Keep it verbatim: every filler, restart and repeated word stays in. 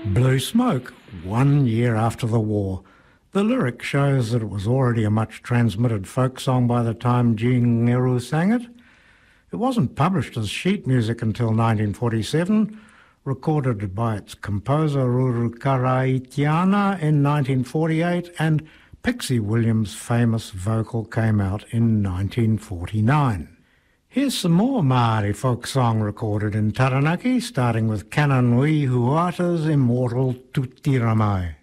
Blue Smoke, one year after the war. The lyric shows that it was already a much transmitted folk song by the time Jean Ngeru sang it. It wasn't published as sheet music until nineteen forty-seven, recorded by its composer Rurukara Itiana in nineteen forty-eight, and Pixie Williams' famous vocal came out in nineteen forty-nine. Here's some more Māori folk song recorded in Taranaki, starting with Kananui Huata's immortal Tuti Ramai.